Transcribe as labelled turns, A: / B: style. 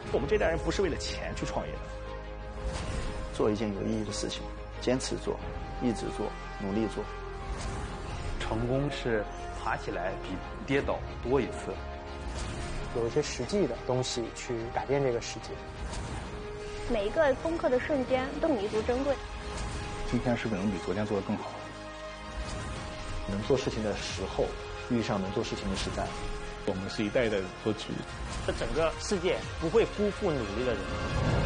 A: 我们这代人不是为了钱去创业的，
B: 做一件有意义的事情，坚持做，一直做，努力做。
C: 成功是爬起来比跌倒多一次。
D: 有一些实际的东西去改变这个世界。
E: 每一个攻克的瞬间都弥足珍贵。
F: 今天是不是能比昨天做得更好？
G: 能做事情的时候遇上能做事情的时代。
F: 我们是一代的格局。
H: 这整个世界不会辜负努力的人。